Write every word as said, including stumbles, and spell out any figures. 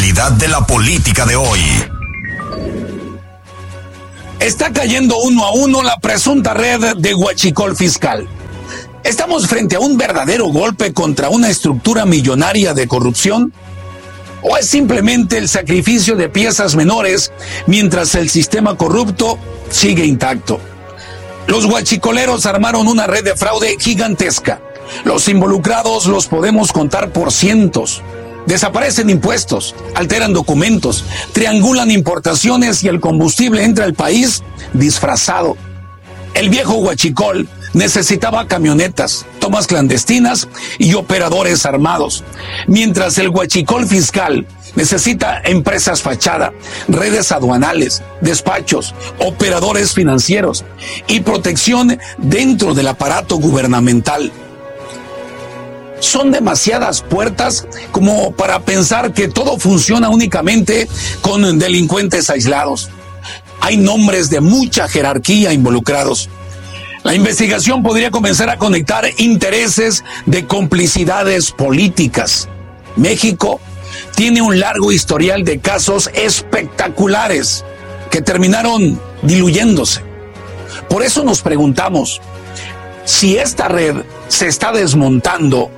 actualidad de la política de hoy. Está cayendo uno a uno la presunta red de huachicol fiscal. ¿Estamos frente a un verdadero golpe contra una estructura millonaria de corrupción? ¿O es simplemente el sacrificio de piezas menores mientras el sistema corrupto sigue intacto? Los huachicoleros armaron una red de fraude gigantesca. Los involucrados los podemos contar por cientos. Desaparecen impuestos, alteran documentos, triangulan importaciones y el combustible entra al país disfrazado. El viejo huachicol necesitaba camionetas, tomas clandestinas y operadores armados, mientras el huachicol fiscal necesita empresas fachada, redes aduanales, despachos, operadores financieros y protección dentro del aparato gubernamental. Son demasiadas puertas como para pensar que todo funciona únicamente con delincuentes aislados. Hay nombres de mucha jerarquía involucrados. La investigación podría comenzar a conectar intereses de complicidades políticas. México tiene un largo historial de casos espectaculares que terminaron diluyéndose. Por eso nos preguntamos, si esta red se está desmontando,